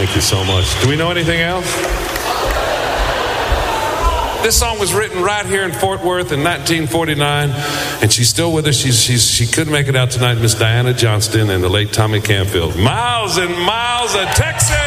Thank you so much. Do we know anything else? This song was written right here in Fort Worth in 1949, and she's still with us. She couldn't make it out tonight, Miss Diana Johnston and the late Tommy Canfield. Miles and Miles of Texas!